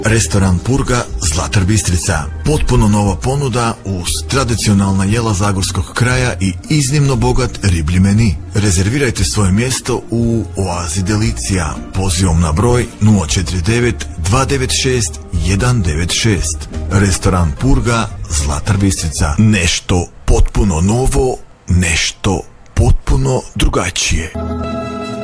Restoran Purga, Zlatar Bistrica. Potpuno nova ponuda uz tradicionalna jela zagorskog kraja i iznimno bogat riblji meni. Rezervirajte svoje mjesto u Oazi Delicija pozivom na broj 049 296 196. Restoran Purga, Zlatar Bistrica. Nešto potpuno novo, nešto potpuno drugačije.